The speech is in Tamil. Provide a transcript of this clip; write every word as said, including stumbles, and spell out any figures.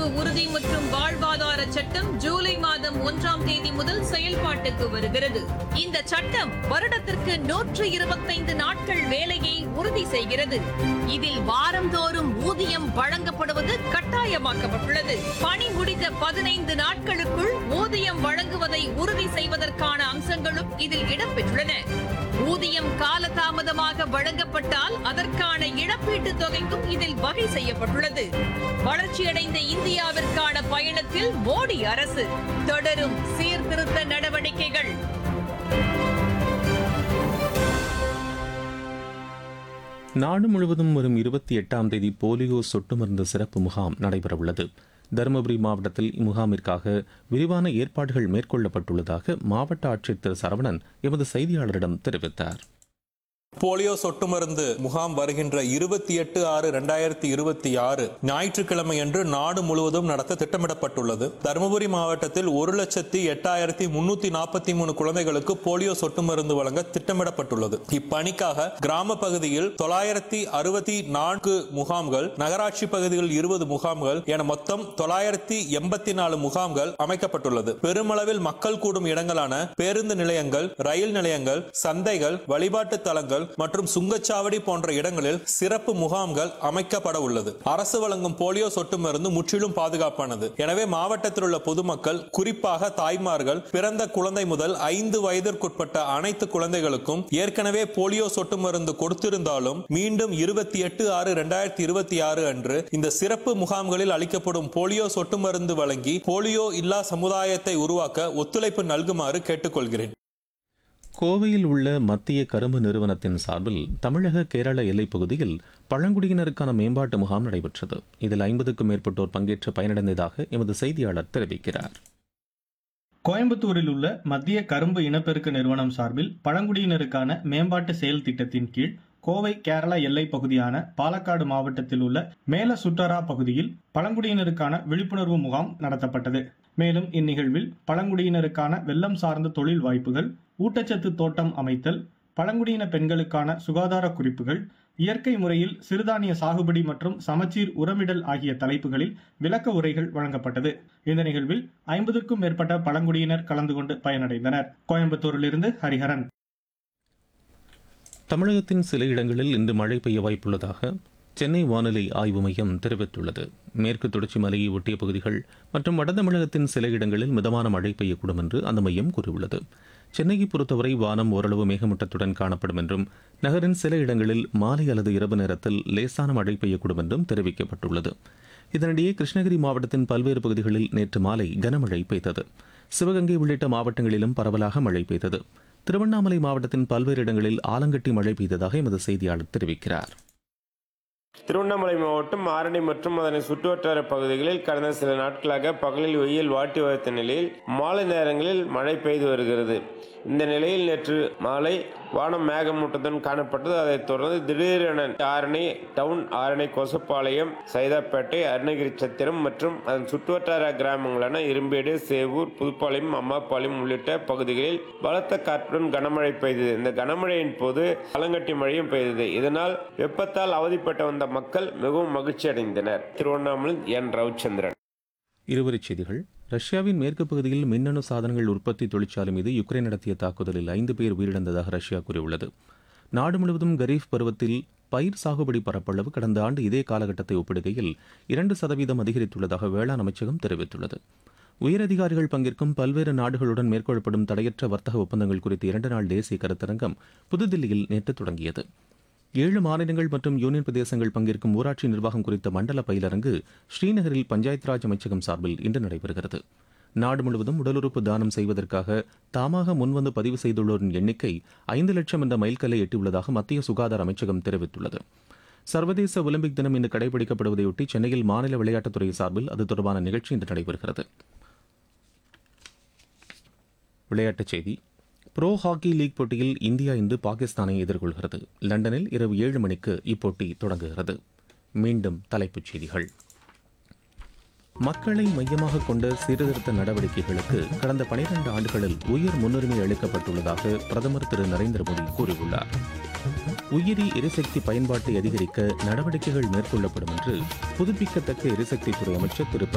உறுதி மற்றும் வாழ்வாதார சட்டம் ஜூலை மாதம் ஒன்றாம் தேதி முதல் செயல்பாட்டுக்கு வருகிறது. இந்த சட்டம் வருடத்திற்கு நூற்று இருபத்தைந்து நாட்கள் வேலையை உறுதி செய்கிறது. இதில் வாரந்தோறும் ஊதியம் வழங்கப்படுவது கட்டாயமாக்கப்பட்டுள்ளது. பணி முடிந்த பதினைந்து நாட்களுக்குள் ஊதியம் வழங்குவதை உறுதி செய்வதற்கான அம்சங்களும் இதில் இடம்பெற்றுள்ளன. ஊதியம் காலதாமதமாக வழங்கப்பட்டால் அதற்கான இழப்பீட்டுத் தொகைக்கும் இதில் வகை செய்யப்பட்டுள்ளது. வளர்ச்சியடைந்த இந்தியாவிற்கான பயணத்தில் மோடி அரசு தொடரும் சீர்திருத்த நடவடிக்கைகள். நாடு முழுவதும் வரும் இருபத்தி எட்டாம் தேதி போலியோ சொட்டு மருந்து சிறப்பு முகாம் நடைபெறவுள்ளது. தருமபுரி மாவட்டத்தில் இம்முகாமிற்காக விரிவான ஏற்பாடுகள் மேற்கொள்ளப்பட்டுள்ளதாக மாவட்ட ஆட்சியர் திரு சரவணன் எமது செய்தியாளரிடம் தெரிவித்தார். போலியோ சொட்டு மருந்து முகாம் வருகின்ற இருபத்தி எட்டு ஆறு இரண்டாயிரத்தி இருபத்தி ஆறு ஞாயிற்றுக்கிழமை அன்று நாடு முழுவதும் நடத்த திட்டமிடப்பட்டுள்ளது. தருமபுரி மாவட்டத்தில் ஒரு லட்சத்தி எட்டாயிரத்தி முன்னூத்தி நாற்பத்தி மூணு குழந்தைகளுக்கு போலியோ சொட்டு மருந்து வழங்க திட்டமிடப்பட்டுள்ளது. இப்பணிக்காக கிராம பகுதியில் தொள்ளாயிரத்தி அறுபத்தி நான்கு முகாம்கள், நகராட்சி பகுதிகளில் இருபது முகாம்கள் என மொத்தம் தொள்ளாயிரத்தி எண்பத்தி நாலு முகாம்கள் அமைக்கப்பட்டுள்ளது. பெருமளவில் மக்கள் கூடும் இடங்களான பேருந்து நிலையங்கள், ரயில் நிலையங்கள், சந்தைகள், வழிபாட்டு தலங்கள் மற்றும் சுங்கச்சாவடி போன்ற இடங்களில் சிறப்பு முகாம்கள் அமைக்கப்பட உள்ளது. அரசு வழங்கும் போலியோ சொட்டு மருந்து முற்றிலும் பாதுகாப்பானது. எனவே மாவட்டத்தில் உள்ள பொதுமக்கள், குறிப்பாக தாய்மார்கள், பிறந்த குழந்தை முதல் ஐந்து வயதிற்குட்பட்ட அனைத்து குழந்தைகளுக்கும் ஏற்கனவே போலியோ சொட்டு மருந்து கொடுத்திருந்தாலும் மீண்டும் இருபத்தி எட்டு ஆறு இரண்டாயிரத்தி இருபத்தி ஆறு அன்று இந்த சிறப்பு முகாம்களில் அளிக்கப்படும் போலியோ சொட்டு மருந்து வழங்கி போலியோ இல்லா சமுதாயத்தை உருவாக்க ஒத்துழைப்பு நல்குமாறு கேட்டுக்கொள்கிறேன். கோவையில் உள்ள மத்திய கரும்பு நிறுவனத்தின் சார்பில் தமிழக கேரள எல்லைப் பகுதியில் பழங்குடியினருக்கான மேம்பாட்டு முகாம் நடைபெற்றது. இதில் ஐம்பதுக்கும் மேற்பட்டோர் பங்கேற்று பயனடைந்ததாக எமது செய்தியாளர் தெரிவிக்கிறார். கோயம்புத்தூரில் உள்ள மத்திய கரும்பு இனப்பெருக்க நிறுவனம் சார்பில் பழங்குடியினருக்கான மேம்பாட்டு செயல் திட்டத்தின் கீழ் கோவை கேரளா எல்லை பகுதியான பாலக்காடு மாவட்டத்தில் உள்ள மேல சுட்டரா பகுதியில் பழங்குடியினருக்கான விழிப்புணர்வு முகாம் நடத்தப்பட்டது. மேலும் இந்நிகழ்வில் பழங்குடியினருக்கான வெள்ளம் சார்ந்த தொழில் வாய்ப்புகள், ஊட்டச்சத்து தோட்டம் அமைத்தல், பழங்குடியின பெண்களுக்கான சுகாதார குறிப்புகள், இயற்கை முறையில் சிறுதானிய சாகுபடி மற்றும் சமச்சீர் உரமிடல் ஆகிய தலைப்புகளில் விளக்க உரைகள் வழங்கப்பட்டது. இந்த நிகழ்வில் ஐம்பதுக்கும் மேற்பட்ட பழங்குடியினர் கலந்து கொண்டு பயனடைந்தனர். கோயம்புத்தூரிலிருந்து ஹரிஹரன். தமிழகத்தின் சில இடங்களில் இன்று மழை பெய்ய வாய்ப்புள்ளதாக சென்னை வானிலை ஆய்வு மையம் தெரிவித்துள்ளது. மேற்கு தொடர்ச்சி மலையை ஒட்டிய பகுதிகள் மற்றும் வட தமிழகத்தின் சில இடங்களில் மிதமான மழை பெய்யக்கூடும் என்று அந்த மையம் கூறியுள்ளது. சென்னையை பொறுத்தவரை வானம் ஓரளவு மேகமூட்டத்துடன் காணப்படும் என்றும் நகரின் சில இடங்களில் மாலை அல்லது இரவு நேரத்தில் லேசான மழை பெய்யக்கூடும் என்றும் தெரிவிக்கப்பட்டுள்ளது. இதனிடையே கிருஷ்ணகிரி மாவட்டத்தின் பல்வேறு பகுதிகளில் நேற்று மாலை கனமழை பெய்தது. சிவகங்கை உள்ளிட்ட மாவட்டங்களிலும் பரவலாக மழை பெய்தது. திருவண்ணாமலை மாவட்டத்தின் பல்வேறு இடங்களில் ஆலங்கட்டி மழை பெய்ததாக எமது செய்தியாளர் தெரிவிக்கிறார். திருவண்ணாமலை மாவட்டம் ஆரணி மற்றும் அதனை சுற்றுவட்டார பகுதிகளில் கடந்த சில நாட்களாக பகலில் வெயில் வாட்டி வந்த நிலையில் மாலை நேரங்களில் மழை பெய்து வருகிறது. இந்த நிலையில் நேற்று மாலை வானம் மேகமூட்டத்துடன் காணப்பட்டது. அதைத் தொடர்ந்து திடீரென ஆரணி டவுன், ஆரணி கொசப்பாளையம், சைதாப்பேட்டை, அருணகிரி சத்திரம் மற்றும் அதன் சுற்றுவட்டார கிராமங்களான இரும்பேடு, சேவூர், புதுப்பாளையம், அம்மாபாளையம் உள்ளிட்ட பகுதிகளில் பலத்த காற்றுடன் கனமழை பெய்தது. இந்த கனமழையின் போது ஆலங்கட்டி மழையும் பெய்தது. இதனால் வெப்பத்தால் அவதிப்பட்ட வந்த மக்கள் மிகவும் மகிழ்ச்சி அடைந்தனர். திருவண்ணாமலை என் ரவிச்சந்திரன். இருவரிச் செய்திகள். ரஷ்யாவின் மேற்கு பகுதியில் மின்னணு சாதனங்கள் உற்பத்தி தொழிற்சாலை மீது யுக்ரைன் நடத்திய தாக்குதலில் ஐந்து பேர் உயிரிழந்ததாக ரஷ்யா கூறியுள்ளது. நாடு முழுவதும் கரீஃப் பருவத்தில் பயிர் சாகுபடி பரப்பளவு கடந்த ஆண்டு இதே காலகட்டத்தை ஒப்பிடுகையில் இரண்டு சதவீதம் அதிகரித்துள்ளதாக வேளாண் அமைச்சகம் தெரிவித்துள்ளது. உயரதிகாரிகள் பங்கேற்கும் பல்வேறு நாடுகளுடன் மேற்கொள்ளப்படும் தடையற்ற வர்த்தக ஒப்பந்தங்கள் குறித்து இரண்டு நாள் தேசிய கருத்தரங்கம் புதுதில்லியில் நேற்று தொடங்கியது. ஏழு மாநிலங்கள் மற்றும் யூனியன் பிரதேசங்கள் பங்கேற்கும் ஊராட்சி நிர்வாகம் குறித்த மண்டல பயிலரங்கு ஸ்ரீநகரில் பஞ்சாயத் ராஜ் அமைச்சகம் சார்பில் இன்று நடைபெறுகிறது. நாடு முழுவதும் உடல் உறுப்பு தானம் செய்வதற்காக தாமாக முன்வந்து பதிவு செய்துள்ளோரின் எண்ணிக்கை ஐந்து லட்சம் என்ற மைல்கல்லை எட்டியுள்ளதாக மத்திய சுகாதார அமைச்சகம் தெரிவித்துள்ளது. சர்வதேச ஒலிம்பிக் தினம் இன்று கடைபிடிக்கப்படுவதையொட்டி சென்னையில் மாநில விளையாட்டுத்துறை சார்பில் அது தொடர்பான நிகழ்ச்சி இன்று நடைபெறுகிறது. விளையாட்டுச் செய்தி. ப்ரோ ஹாக்கி லீக் போட்டியில் இந்தியா இன்று பாகிஸ்தானை எதிர்கொள்கிறது. லண்டனில் இரவு ஏழு மணிக்கு இப்போட்டி தொடங்குகிறது. மீண்டும் தலைப்புச் செய்திகள். மக்களை மையமாக கொண்ட சீர்திருத்த நடவடிக்கைகளுக்கு கடந்த பனிரெண்டு ஆண்டுகளில் உயர் முன்னுரிமை அளிக்கப்பட்டுள்ளதாக பிரதமர் திரு நரேந்திர மோடி கூறியுள்ளார். உயிரி எரிசக்தி பயன்பாட்டை அதிகரிக்க நடவடிக்கைகள் மேற்கொள்ளப்படும் என்று புதுப்பிக்கத்தக்க எரிசக்தித்துறை அமைச்சர் திரு